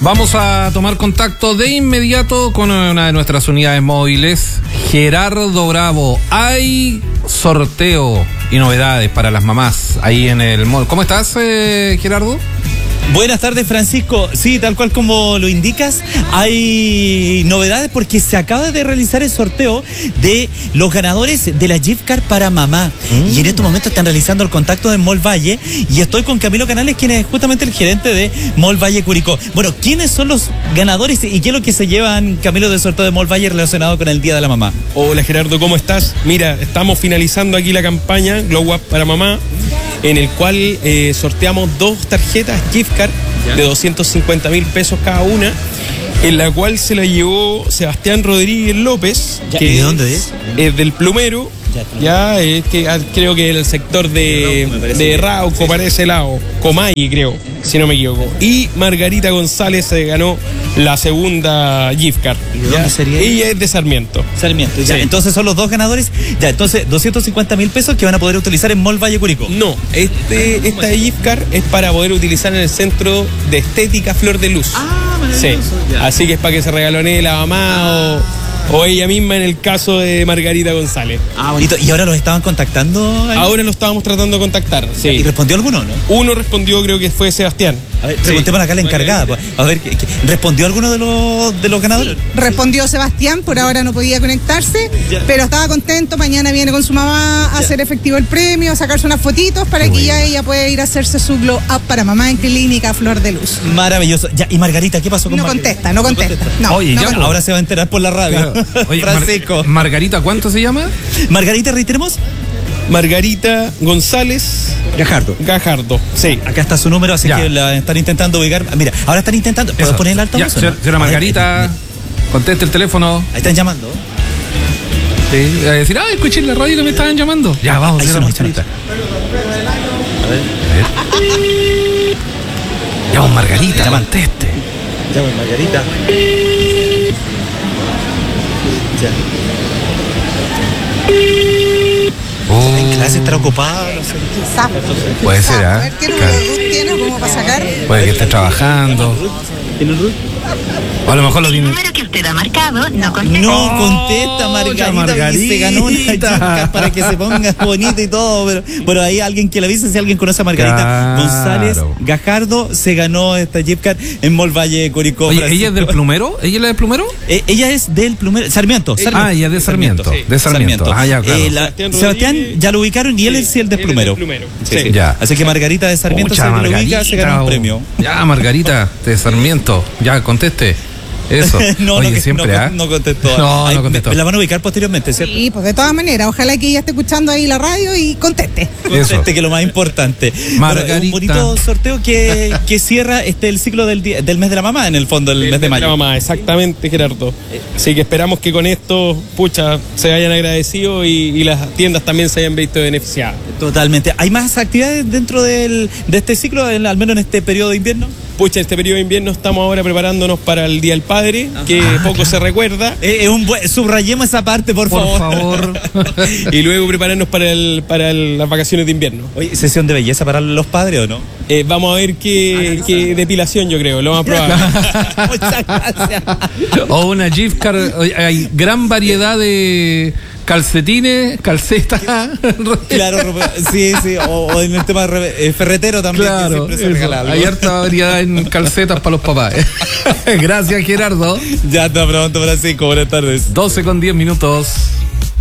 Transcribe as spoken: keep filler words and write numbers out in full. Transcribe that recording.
Vamos a tomar contacto de inmediato con una de nuestras unidades móviles, Gerardo Bravo. Hay sorteo y novedades para las mamás ahí en el mall. ¿Cómo estás, eh, Gerardo? Buenas tardes, Francisco. Sí, tal cual como lo indicas, hay novedades porque se acaba de realizar el sorteo de los ganadores de la gift card para mamá. Mm. Y en estos momentos están realizando el contacto de Mall Valle y estoy con Camilo Canales, quien es justamente el gerente de Mall Valle Curicó. Bueno, ¿quiénes son los ganadores y qué es lo que se llevan, Camilo, del sorteo de Mall Valle relacionado con el Día de la Mamá? Hola, Gerardo, ¿cómo estás? Mira, estamos finalizando aquí la campaña Glow Up para Mamá, en el cual eh, sorteamos dos tarjetas gift card ¿Ya? de doscientos cincuenta mil pesos cada una, en la cual se la llevó Sebastián Rodríguez López. ¿Ya? Que ¿Y de dónde es? Es del Plumero. Ya, es que creo que el sector de, de Rauco, para ese lado, Comay, creo, si no me equivoco. Y Margarita González se ganó la segunda gift card. ¿Y de dónde sería? Ella es de Sarmiento. Sarmiento, ya. Sí. Entonces son los dos ganadores. Ya, entonces doscientos cincuenta mil pesos que van a poder utilizar en Mall Valle Curicó. No, este, esta gift card es para poder utilizar en el Centro de Estética Flor de Luz. Ah, maravilloso. Sí. Así que es para que se regalonee la mamá ah. o... O ella misma en el caso de Margarita González. Ah, bonito. ¿Y ahora los estaban contactando? Ahí? Ahora lo estábamos tratando de contactar, sí. ¿Y respondió alguno, no? Uno respondió, creo que fue Sebastián. A ver, preguntémosle sí. acá a la encargada. Pues. A ver, ¿respondió alguno de los, de los ganadores? Respondió Sebastián, por ahora no podía conectarse, ya. pero estaba contento. Mañana viene con su mamá a ya. hacer efectivo el premio, a sacarse unas fotitos para Qué que bueno. ya ella pueda ir a hacerse su Glow Up para mamá en Clínica Flor de Luz. Maravilloso. Ya, ¿y Margarita qué pasó con no Margarita? Contesta, no contesta, no contesta. No, Oye, no ya, contesta. Ahora se va a enterar por la radio. Claro. Oye, Francisco. Mar Margarita, ¿cuánto se llama? Margarita, reiteremos. Margarita González Gajardo. Gajardo, sí. Acá está su número, así ya. que la están intentando ubicar. Mira, ahora están intentando. ¿Puedo poner el altavoz? Ya, señora Margarita, conteste el teléfono. Ahí están llamando. Sí, a decir, ay, escuché en la radio que me estaban llamando. Ya, vamos, ahí señora Margarita. A ver. A ver. Ya, Margarita, conteste. Ya, Margarita. Ya. Oh. En clase estará ocupada, no sé. Quizás. Puede ser, ¿eh? A ver qué número de Ruth tiene, cómo para sacar. Puede que esté trabajando. ¿Tiene Ruth? O a lo mejor lo tiene. El número que usted ha marcado no contesta. No contesta, Margarita. Margarita. Se ganó una chica para que se ponga bonita y todo. Pero bueno, hay alguien que le avise si alguien conoce a Margarita claro. González Gajardo. Se ganó esta gift card en Mall Valle Curicó. Oye, ¿ella es del Plumero? ¿Ella es la del Plumero? Eh, ella es del Plumero. Sarmiento. Sarmiento. Ah, ella es de Sarmiento. Sarmiento, sí. De Sarmiento. Sarmiento. Ah, ya, claro. Eh, la, Sebastián, Sebastián ya lo ubicaron y él es el del Plumero. Plumero. Sí, sí. sí. Ya. Así que Margarita de Sarmiento Pucha, se Margarita, lo ubica, se ganó un premio. Ya, Margarita de Sarmiento. Ya, conteste. Eso. no, Oye, no, siempre, no, ¿eh? no contestó. No, Ay, no contestó. Me, me la van a ubicar posteriormente, ¿cierto? Sí, pues de todas maneras, ojalá que ella esté escuchando ahí la radio y conteste. Conteste, eso. Que es lo más importante. Margarita. Bueno, un bonito sorteo que, que cierra este el ciclo del, día, del mes de la mamá, en el fondo, el, el mes de mayo. De la mamá, exactamente, Gerardo. Así que esperamos que con esto, pucha, se hayan agradecido y, y las tiendas también se hayan visto beneficiadas. Totalmente. ¿Hay más actividades dentro del, de este ciclo, en, al menos en este periodo de invierno? Pucha, este periodo de invierno estamos ahora preparándonos para el Día del Padre, Ajá. que ah, poco claro. se recuerda. Es eh, un buen, subrayemos esa parte, por, por favor. favor. Y luego prepararnos para el para el, las vacaciones de invierno. Oye, ¿sesión de belleza para los padres o no? Eh, vamos a ver qué, ah, qué depilación, yo creo, lo vamos a probar. Muchas gracias. O una gift card, hay gran variedad de calcetines, calcetas. Claro, sí, sí, o, o en el tema eh, ferretero también, claro, que siempre se regala algo. Hay harta variedad en calcetas para los papás. Gracias, Gerardo. Ya te pronto, Francisco, buenas tardes. doce con diez minutos.